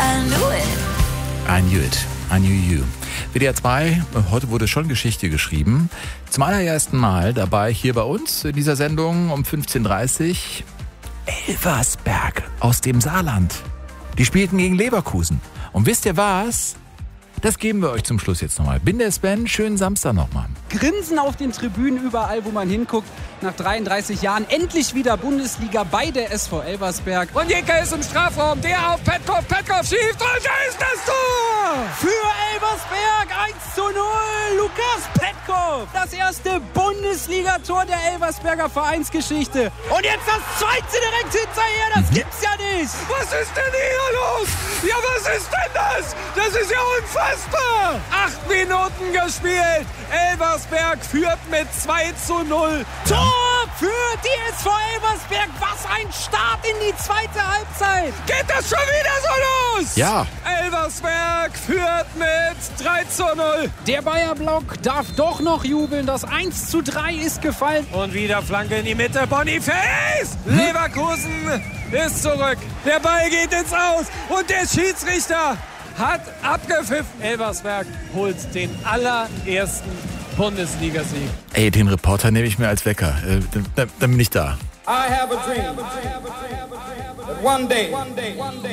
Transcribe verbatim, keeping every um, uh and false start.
I knew it. I knew it. I knew you. W D R zwei, heute wurde schon Geschichte geschrieben. Zum allerersten Mal dabei hier bei uns in dieser Sendung um fünfzehn Uhr dreißig Elversberg aus dem Saarland. Die spielten gegen Leverkusen. Und wisst ihr was? Das geben wir euch zum Schluss jetzt nochmal. Bin der Sven, schönen Samstag nochmal. Grinsen auf den Tribünen überall, wo man hinguckt. Nach dreiunddreißig Jahren endlich wieder Bundesliga bei der S V Elversberg. Und Jäger ist im Strafraum, der auf Petkov, Petkov schießt und da ist das Tor! Für Elversberg eins zu null, Lukas Petkov. Das erste Bundesligator der Elversberger Vereinsgeschichte. Und jetzt das zweite direkt hinterher, das gibt's ja nicht. Was ist denn hier los? Ja, was ist denn das? Das ist ja unfassbar! Acht Minuten gespielt. Elversberg führt mit zwei zu null. Tor für die S V Elversberg. Was ein Start in die zweite Halbzeit. Geht das schon wieder so los? Ja. Elversberg führt mit drei zu null. Der Bayer-Block darf doch noch jubeln. Das eins zu drei ist gefallen. Und wieder Flanke in die Mitte. Boniface! Hm? Leverkusen ist zurück. Der Ball geht ins Aus. Und der Schiedsrichter hat abgepfiffen. Elversberg holt den allerersten Bundesligasieg. Ey, den Reporter nehme ich mir als Wecker. Äh, dann, dann bin ich da. I have a dream that one day